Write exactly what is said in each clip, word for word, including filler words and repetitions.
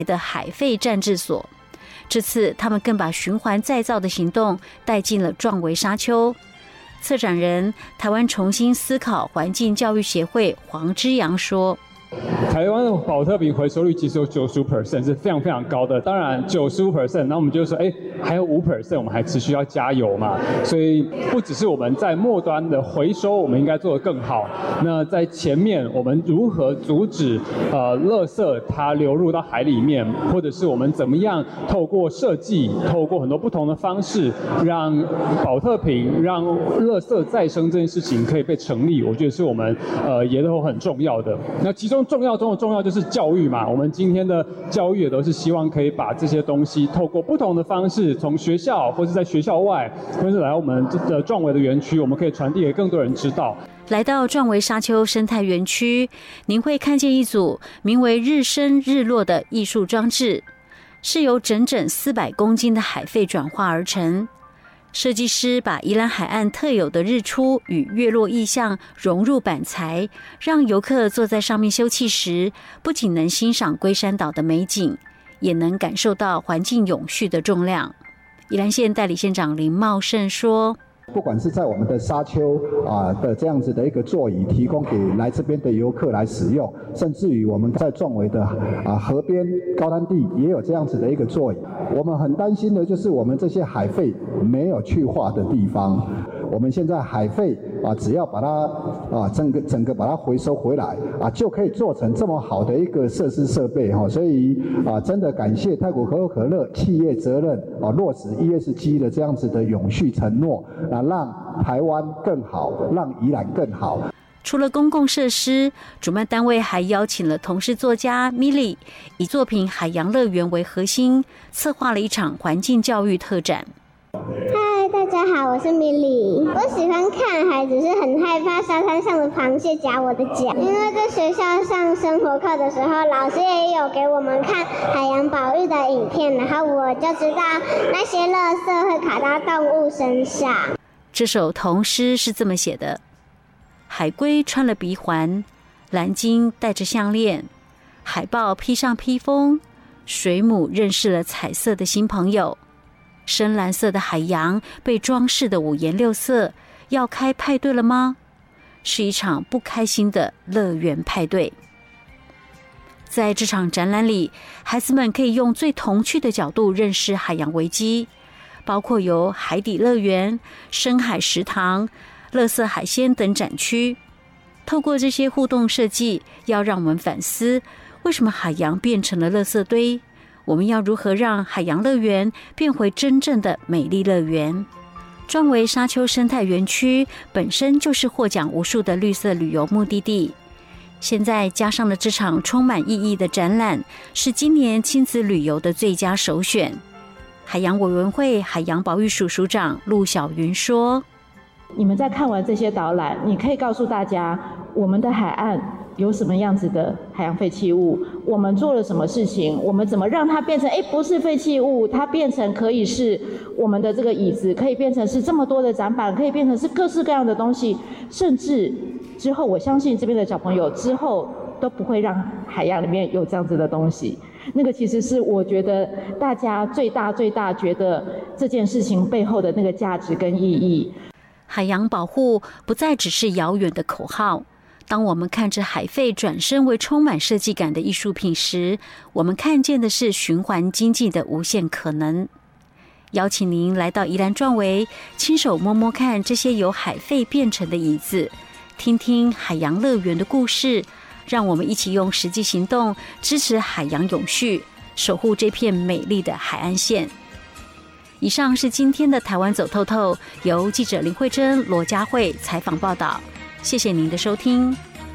的海废暂治所。这次他们更把循环再造的行动带进了壮围沙丘。策展人台湾重新思考环境教育协会黄之阳说， 台湾的保特瓶回收率其实有 百分之九十五， 是非常非常高的。当然 百分之九十五， 那我们就说，哎，还有 百分之五， 我们还持续要加油嘛。所以不只是我们在末端的回收，我们应该做得更好。那在前面，我们如何阻止呃垃圾它流入到海里面，或者是我们怎么样透过设计，透过很多不同的方式，让保特瓶、让垃圾再生这件事情可以被成立，我觉得是我们呃也都很重要的。那其中重要中的重要就是教育嘛，我们今天的教育也都是希望可以把这些东西透过不同的方式，从学校或是在学校外，或是来我们的壮围的园区，我们可以传递给更多人知道。 来到壮围沙丘生态园区，您会看见一组名为日升日落的艺术装置，是由整整四百公斤的海废转化而成。设计师把宜兰海岸特有的日出与月落意象融入板材，让游客坐在上面休憩时，不仅能欣赏龟山岛的美景，也能感受到环境永续的重量。宜兰县代理县长林茂盛说， 不管是在我们的沙丘啊的这样子的一个座椅提供给来这边的游客来使用，甚至于我们在壮围的啊河边高滩地也有这样子的一个座椅。我们很担心的就是我们这些海废没有去化的地方。我们现在海废啊，只要把它啊整个整个把它回收回来啊，就可以做成这么好的一个设施设备哈。所以啊，真的感谢太古可口可乐企业责任啊落实 E S G 的这样子的永续承诺啊，让台湾更好，让宜兰更好。 除了公共设施，主办单位还邀请了同事作家 Milly， 以作品《海洋乐园》为核心，策划了一场环境教育特展。 嗨，大家好，我是 Milly。我喜欢看海，只是很害怕沙滩上的螃蟹夹我的脚。因为在学校上生活课的时候，老师也有给我们看海洋保育的影片，然后我就知道那些垃圾会卡到动物身上。 这首童诗是这么写的：海龟穿了鼻环，蓝鲸戴着项链，海豹披上披风，水母认识了彩色的新朋友。深蓝色的海洋被装饰的五颜六色，要开派对了吗？是一场不开心的乐园派对。在这场展览里，孩子们可以用最童趣的角度认识海洋危机，包括有海底乐园、深海食堂、垃圾海鲜等展区。透过这些互动设计，要让我们反思，为什么海洋变成了垃圾堆？我们要如何让海洋乐园变回真正的美丽乐园？壮围沙丘生态园区本身就是获奖无数的绿色旅游目的地，现在加上了这场充满意义的展览，是今年亲子旅游的最佳首选。海洋委员会海洋保育署署长陆小云说， 你们在看完这些导览，你可以告诉大家我们的海岸有什么样子的海洋废弃物，我们做了什么事情，我们怎么让它变成哎不是废弃物，它变成可以是我们的这个椅子，可以变成是这么多的展板，可以变成是各式各样的东西，甚至之后我相信这边的小朋友之后都不会让海洋里面有这样子的东西。那个其实是我觉得大家最大最大觉得这件事情背后的那个价值跟意义。 海洋保护不再只是遥远的口号，当我们看着海废转身为充满设计感的艺术品时，我们看见的是循环经济的无限可能。邀请您来到宜兰壮围，亲手摸摸看这些由海废变成的椅子，听听海洋乐园的故事，让我们一起用实际行动支持海洋永续，守护这片美丽的海岸线。以上是今天的台湾走透透，由记者林慧珍、罗佳慧采访报道。谢谢您的收听。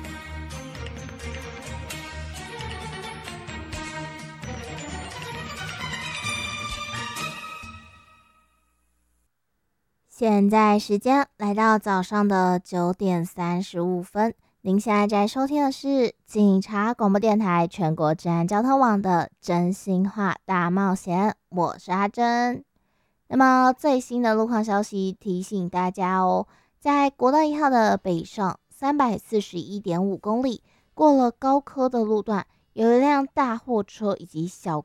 现在时间来到早上的九点三十五分，您现在在收听的是警察广播电台全国治安交通网的真心话大冒险，我是阿珍。那么最新的路况消息提醒大家哦，在国道一号的北上三百四十一点五公里，过了高科的路段， 有一辆大货车以及小